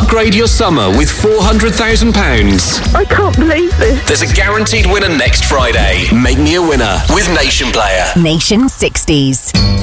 upgrade your summer with £400,000. I can't believe this. There's a guaranteed winner next Friday. Make me a winner with Nation Player. Nation 60s.